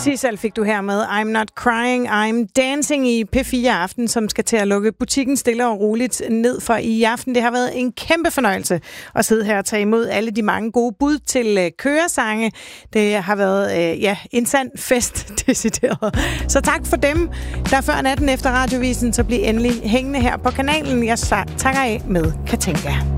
Sissel fik du her med I'm Not Crying, I'm Dancing i P4 Aften, som skal til at lukke butikken stille og roligt ned for i aften. Det har været en kæmpe fornøjelse at sidde her og tage imod alle de mange gode bud til køresange. Det har været en sand fest, decideret. Så tak for dem. Der før natten efter radiovisen, så bliv endelig hængende her på kanalen. Jeg takker af med Katinka.